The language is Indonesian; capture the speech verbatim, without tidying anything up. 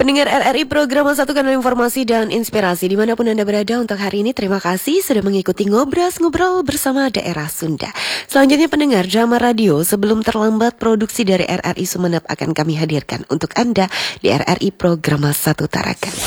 Pendengar R R I program Satu Kanal Informasi dan Inspirasi dimanapun Anda berada untuk hari ini, terima kasih sudah mengikuti Ngobras-Ngobrol bersama Daerah Sunda. Selanjutnya pendengar Drama Radio sebelum terlambat, produksi dari R R I Sumeneb akan kami hadirkan untuk Anda di R R I program Satu Tarakan.